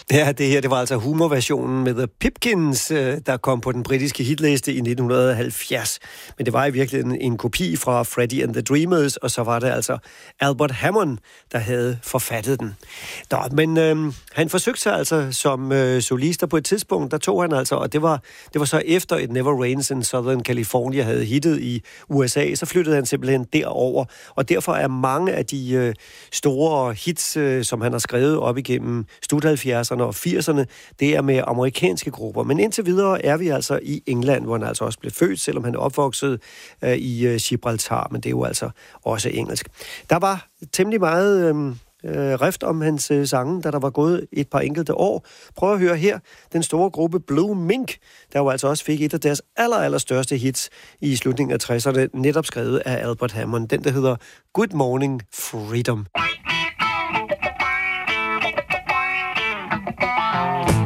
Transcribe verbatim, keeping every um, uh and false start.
Ja, det her, det var altså humorversionen med The Pipkins, der kom på den britiske hitliste i nitten halvfjerds. Men det var i virkeligheden en kopi fra Freddie and the Dreamers, og så var det altså Albert Hammond, der havde forfattet den. Nå, men øhm, han forsøgte sig altså som øh, solister på et tidspunkt, der tog han altså, og det var, det var så efter et Never Rains in Southern California havde hittet i U S A, så flyttede han simpelthen derover, og derfor er mange af de øh, store hits, øh, som han har skrevet op igennem slut halvfjerdserne og firserne, det er med amerikanske grupper. Men indtil videre er vi altså i England, hvor han altså også blev født, selvom han er opvokset øh, i øh, Gibraltar, men det er jo altså også engelsk. Der var temmelig meget øh, rift om hans øh, sange, da der var gået et par enkelte år. Prøv at høre her, den store gruppe Blue Mink, der jo altså også fik et af deres aller, aller største hits i slutningen af tresserne, netop skrevet af Albert Hammond. Den, der hedder Good Morning Freedom.